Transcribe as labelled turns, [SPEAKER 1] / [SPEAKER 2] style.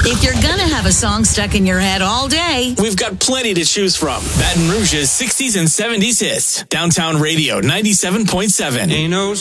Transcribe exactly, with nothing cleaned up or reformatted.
[SPEAKER 1] If you're gonna have a song stuck in your head all day,
[SPEAKER 2] we've got plenty to choose from. Baton Rouge's sixties and seventies hits. Downtown Radio ninety-seven point seven.
[SPEAKER 3] Ain't no